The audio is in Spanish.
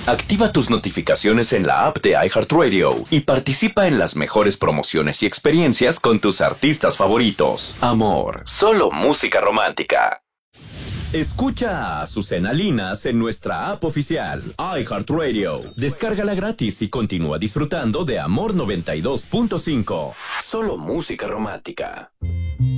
Activa tus notificaciones en la app de iHeartRadio y participa en las mejores promociones y experiencias con tus artistas favoritos. Amor, solo música romántica. Escucha a Azucena Linas en nuestra app oficial, iHeartRadio. Descárgala gratis y continúa disfrutando de Amor 92.5. Solo música romántica.